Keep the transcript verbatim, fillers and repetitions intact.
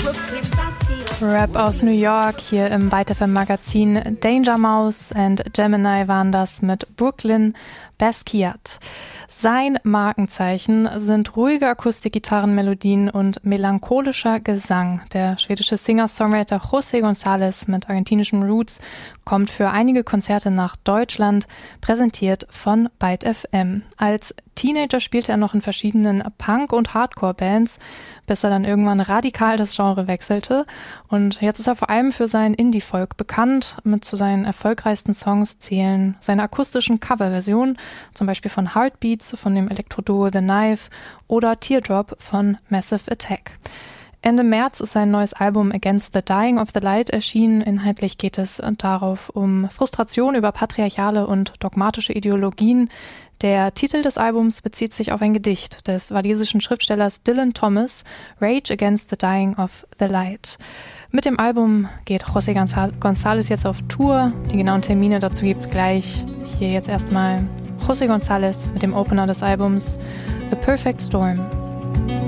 Rap aus New York hier im Byte F M Magazin. Danger Mouse und Gemini waren das mit Brooklyn Basquiat. Sein Markenzeichen sind ruhige Akustikgitarrenmelodien und melancholischer Gesang. Der schwedische Singer-Songwriter José González mit argentinischen Roots kommt für einige Konzerte nach Deutschland, präsentiert von Byte F M. Als Teenager spielte er noch in verschiedenen Punk- und Hardcore-Bands, bis er dann irgendwann radikal das Genre wechselte. Und jetzt ist er vor allem für seinen Indie-Folk bekannt. Mit zu seinen erfolgreichsten Songs zählen seine akustischen Coverversionen, zum Beispiel von Heartbeats von dem Elektroduo The Knife oder Teardrop von Massive Attack. Ende März ist sein neues Album Against the Dying of the Light erschienen. Inhaltlich geht es darauf um Frustration über patriarchale und dogmatische Ideologien. Der Titel des Albums bezieht sich auf ein Gedicht des walisischen Schriftstellers Dylan Thomas, Rage Against the Dying of the Light. Mit dem Album geht José González jetzt auf Tour. Die genauen Termine dazu gibt's gleich. Hier jetzt erstmal José González mit dem Opener des Albums The Perfect Storm.